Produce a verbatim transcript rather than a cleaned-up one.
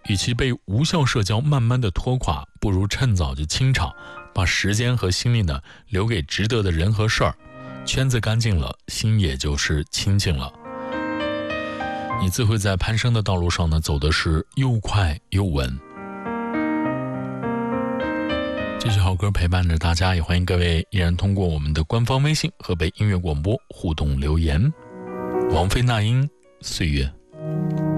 与其被无效社交慢慢的拖垮，不如趁早就清场，把时间和心力呢留给值得的人和事儿。圈子干净了，心也就是清净了。你自会在攀升的道路上呢走的是又快又稳。这些好歌陪伴着大家，也欢迎各位依然通过我们的官方微信河北音乐广播互动留言。王菲那英岁月。